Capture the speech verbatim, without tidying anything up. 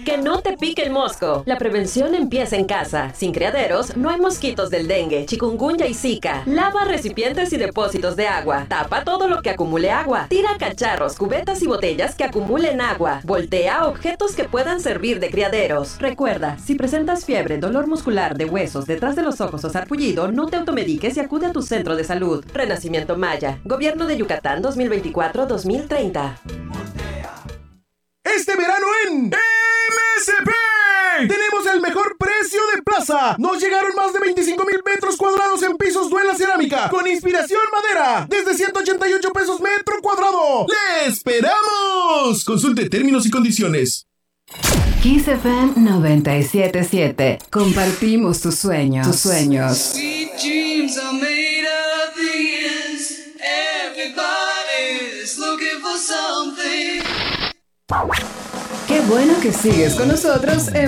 que no te pique el mosco. La prevención empieza en casa. Sin criaderos, no hay mosquitos del dengue, chikungunya y zika. Lava recipientes y depósitos de agua. Tapa todo lo que acumule agua. Tira cacharros, cubetas y botellas que acumulen agua. Voltea objetos que puedan servir de criaderos. Recuerda, si presentas fiebre, dolor muscular de huesos detrás de los ojos o sarpullido, no te automediques y acude a tu centro de salud. Renacimiento Maya. Gobierno de Yucatán dos mil veinticuatro a dos mil treinta. Este verano en M S P tenemos el mejor precio de plaza. Nos llegaron más de veinticinco mil metros cuadrados en pisos Duela Cerámica con inspiración madera desde ciento ochenta y ocho pesos metro cuadrado. ¡Le esperamos! Consulte términos y condiciones. Kiss F M noventa y siete punto siete. Compartimos tus sueños. Tus sueños. Sweet dreams are made of these. Everybody's looking for something. Qué bueno que sigues con nosotros en